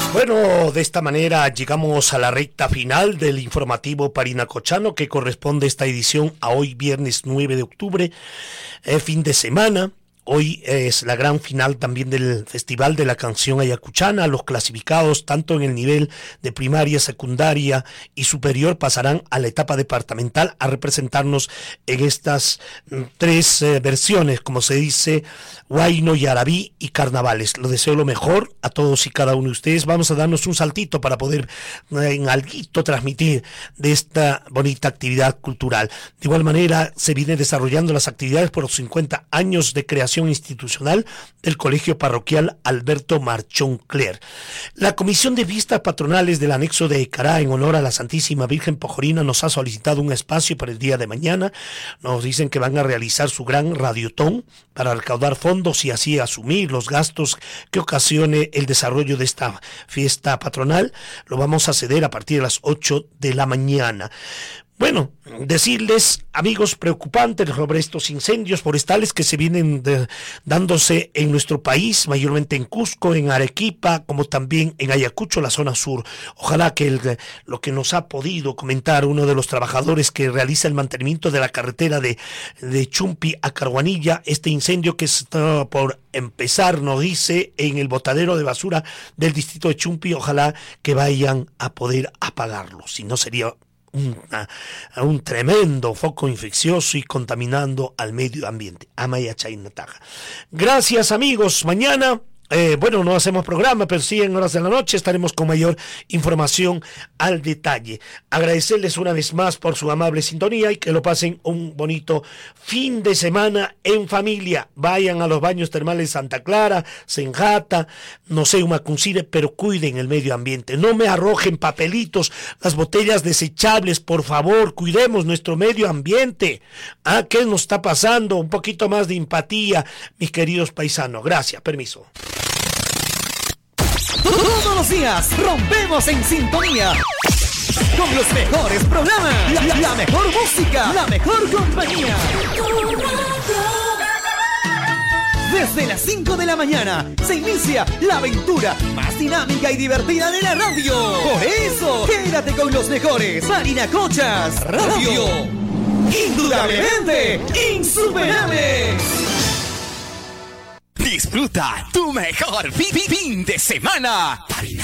Bueno, de esta manera llegamos a la recta final del informativo Parinacochano, que corresponde esta edición a hoy viernes 9 de octubre, fin de semana. Hoy es la gran final también del Festival de la Canción Ayacuchana. Los clasificados tanto en el nivel de primaria, secundaria y superior pasarán a la etapa departamental a representarnos en estas tres versiones, como se dice, Huayno, Yarabí y Carnavales. Lo deseo lo mejor a todos y cada uno de ustedes. Vamos a darnos un saltito para poder en alguito transmitir de esta bonita actividad cultural. De igual manera se vienen desarrollando las actividades por los 50 años de creación institucional del Colegio Parroquial Alberto Marchón Cler. La Comisión de Fiestas Patronales del Anexo de Ecará, en honor a la Santísima Virgen Pojorina, nos ha solicitado un espacio para el día de mañana. Nos dicen que van a realizar su gran radiotón para recaudar fondos y así asumir los gastos que ocasione el desarrollo de esta fiesta patronal. Lo vamos a ceder a partir de las 8 de la mañana. Bueno, decirles, amigos, preocupantes sobre estos incendios forestales que se vienen dándose en nuestro país, mayormente en Cusco, en Arequipa, como también en Ayacucho, la zona sur. Ojalá que lo que nos ha podido comentar uno de los trabajadores que realiza el mantenimiento de la carretera de Chumpi a Caruanilla, este incendio que está por empezar, nos dice, en el botadero de basura del distrito de Chumpi, ojalá que vayan a poder apagarlo, si no sería un tremendo foco infeccioso y contaminando al medio ambiente. Amaya Chaynataja. Gracias, amigos. Mañana bueno, no hacemos programa, pero sí en horas de la noche estaremos con mayor información al detalle. Agradecerles una vez más por su amable sintonía y que lo pasen un bonito fin de semana en familia. Vayan a los baños termales Santa Clara, Senjata, no sé, Humacuncire, pero cuiden el medio ambiente. No me arrojen papelitos, las botellas desechables, por favor, cuidemos nuestro medio ambiente. ¿Qué nos está pasando? Un poquito más de empatía, mis queridos paisanos. Gracias, permiso. Todos los días rompemos en sintonía con los mejores programas, la mejor música, la mejor compañía. Desde las 5 de la mañana se inicia la aventura más dinámica y divertida de la radio. Por eso, quédate con los mejores. Parinacochas Radio. Indudablemente insuperable. Disfruta tu mejor fin de semana.